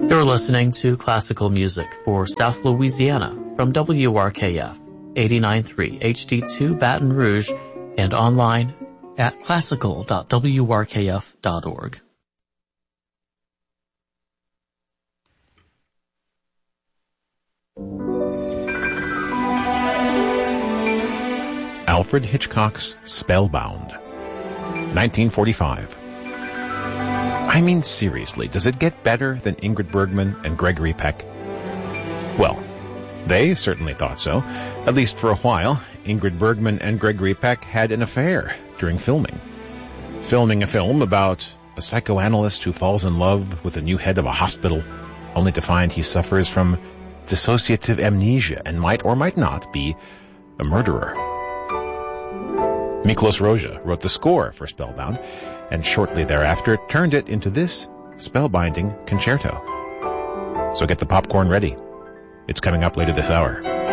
You're listening to classical music for South Louisiana from WRKF 89.3 HD2 Baton Rouge and online at classical.wrkf.org. Alfred Hitchcock's Spellbound, 1945. I mean, seriously, does it get better than Ingrid Bergman and Gregory Peck? Well, they certainly thought so. At least for a while, Ingrid Bergman and Gregory Peck had an affair during filming. Filming a film about a psychoanalyst who falls in love with the new head of a hospital, only to find he suffers from dissociative amnesia and might or might not be a murderer. Miklos Rozsa wrote the score for Spellbound, and shortly thereafter turned it into this spellbinding concerto. So get the popcorn ready. It's coming up later this hour.